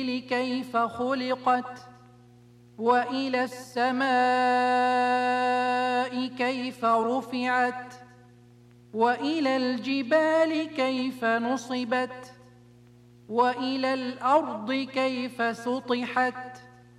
كيف خلقت وإلى السماء كيف رفعت وإلى الجبال كيف نصبت وإلى الأرض كيف سطحت